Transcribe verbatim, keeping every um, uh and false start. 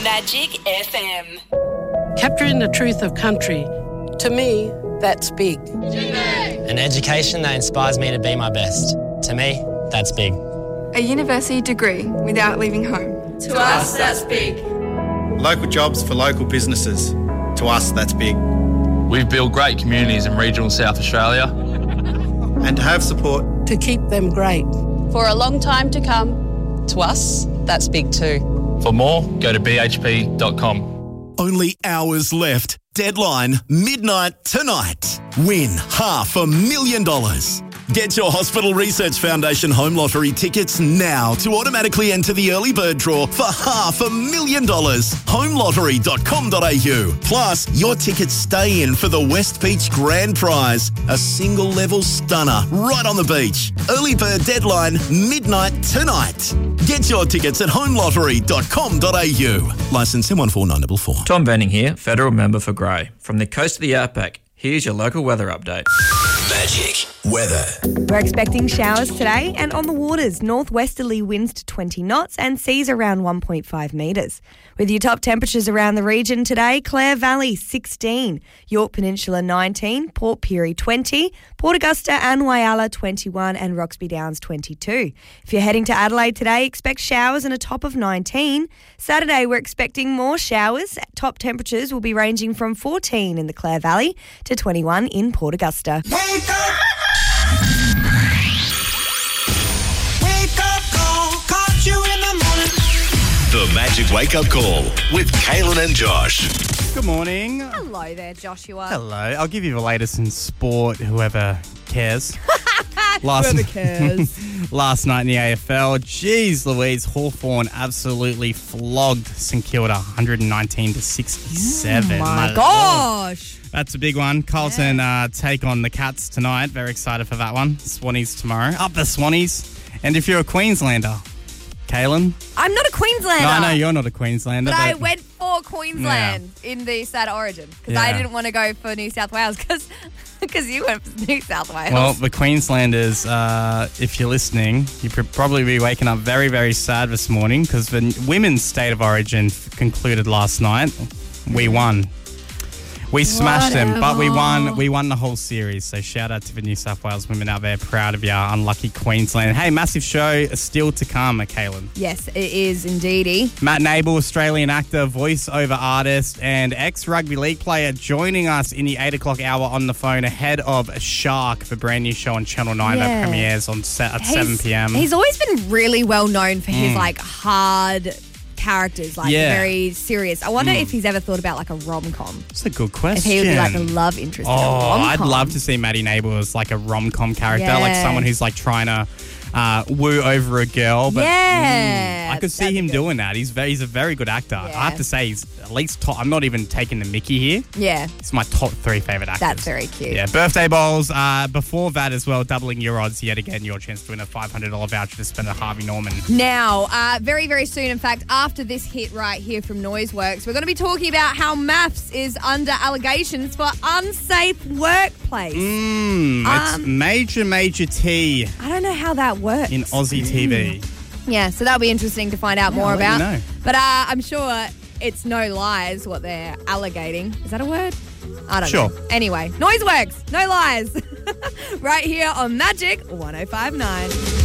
Magic F M. Capturing the truth of country, to me, that's big. An education that inspires me to be my best. To me, that's big. A university degree without leaving home. To us, that's big. Local jobs for local businesses. To us, that's big. We've built great communities in regional South Australia. And to have support. To keep them great. For a long time to come. To us, that's big too. For more, go to b h p dot com. Only hours left. Deadline, midnight tonight. Win half a million dollars. Get your Hospital Research Foundation Home Lottery tickets now to automatically enter the early bird draw for half a million dollars. home lottery dot com dot a u. Plus, your tickets stay in for the West Beach Grand Prize, a single level stunner right on the beach. Early bird deadline, midnight tonight. Get your tickets at home lottery dot com dot a u. Licence M one four nine four four. Tom Benning here, federal member for Grey. From the coast of the Outback, here's your local weather update. Magic weather. We're expecting showers today, and on the waters, northwesterly winds to twenty knots and seas around one point five metres. With your top temperatures around the region today, Clare Valley sixteen, York Peninsula nineteen, Port Pirie twenty, Port Augusta and Whyalla twenty-one and Roxby Downs twenty-two. If you're heading to Adelaide today, expect showers and a top of nineteen. Saturday, we're expecting more showers. Top temperatures will be ranging from fourteen in the Clare Valley to twenty-one in Port Augusta. Wake up! Wake up call, caught you in the morning. The Magic Wake Up Call with Kaylin and Josh. Good morning. Hello there, Joshua. Hello. I'll give you the latest in sport, whoever cares. Last, whoever cares. Last night in the A F L, geez Louise, Hawthorn absolutely flogged St Kilda one nineteen to sixty-seven. Oh my, my gosh. Lord. That's a big one. Carlton yeah. uh, take on the Cats tonight. Very excited for that one. Swannies tomorrow. Up the Swannies. And if you're a Queenslander, Kaylin? I'm not a Queenslander. No, I know you're not a Queenslander. But, but I went for Queensland yeah. in the State of Origin because yeah. I didn't want to go for New South Wales because because you went for New South Wales. Well, the Queenslanders, uh, if you're listening, you could probably be waking up very, very sad this morning because the women's State of Origin concluded last night. We won. We smashed Whatever. them, but we won We won the whole series. So shout out to the New South Wales women out there. Proud of you, unlucky Queensland. Hey, massive show still to come, Kaylin. Yes, it is indeedy. Matt Nable, Australian actor, voiceover artist, and ex-rugby league player, joining us in the eight o'clock hour on the phone ahead of Shark, the brand new show on Channel nine yeah. that premieres on set at he's, seven p.m. He's always been really well known for his, mm. like, hard characters, like yeah. very serious. I wonder mm. if he's ever thought about like a rom-com. That's a good question. If he would be like a love interest oh, in a rom-com. I'd love to see Matty Nable as like a rom-com character, yeah. like someone who's like trying to uh, woo over a girl. But yeah, mm, I could see him doing that. He's very, he's a very good actor. Yeah. I have to say, he's at least top. I'm not even taking the mickey here. Yeah, it's my top three favorite actors. That's very cute. Yeah, birthday bowls. Uh, before that as well, doubling your odds yet again. Your chance to win a five hundred dollars voucher to spend at Harvey Norman. Now, uh, very, very soon. In fact, after this hit right here from Noiseworks, we're going to be talking about how Maths is under allegations for unsafe workplace. Mm, um, it's major, major T. I don't know how that works in Aussie T V. Yeah, so that'll be interesting to find out yeah, more I'll about. let you know. But uh, I'm sure it's no lies what they're allegating. Is that a word? I don't sure. know. Anyway, Noiseworks, no lies. Right here on Magic one oh five point nine.